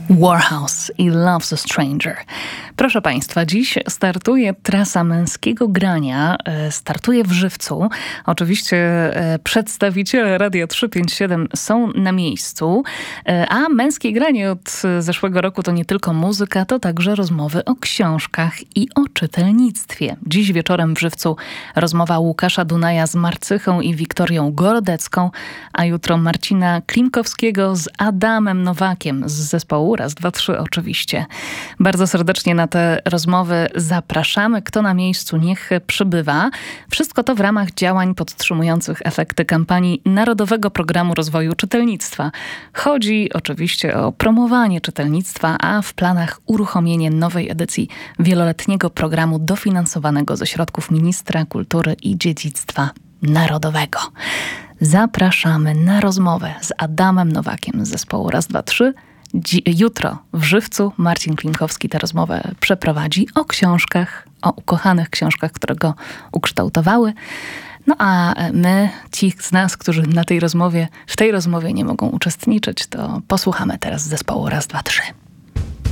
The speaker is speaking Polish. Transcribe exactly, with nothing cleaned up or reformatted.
Warhouse i Love's a Stranger. Proszę Państwa, dziś startuje trasa męskiego grania. Startuje w Żywcu. Oczywiście przedstawiciele Radia trzysta pięćdziesiąt siedem są na miejscu, a męskie granie od zeszłego roku to nie tylko muzyka, to także rozmowy o książkach i o czytelnictwie. Dziś wieczorem w Żywcu rozmowa Łukasza Dunaja z Marcychą i Wiktorią Gorodecką, a jutro Marcina Klimkowskiego z Adamem Nowakiem z zespołu Raz, dwa, trzy oczywiście. Bardzo serdecznie na te rozmowy zapraszamy. Kto na miejscu, niech przybywa. Wszystko to w ramach działań podtrzymujących efekty kampanii Narodowego Programu Rozwoju Czytelnictwa. Chodzi oczywiście o promowanie czytelnictwa, a w planach uruchomienie nowej edycji wieloletniego programu dofinansowanego ze środków Ministra Kultury i Dziedzictwa Narodowego. Zapraszamy na rozmowę z Adamem Nowakiem z zespołu Raz, dwa, trzy. Dzi- jutro w Żywcu Marcin Klimkowski tę rozmowę przeprowadzi o książkach, o ukochanych książkach, które go ukształtowały. No a my, ci z nas, którzy na tej rozmowie, w tej rozmowie nie mogą uczestniczyć, to posłuchamy teraz zespołu Raz, dwa, trzy.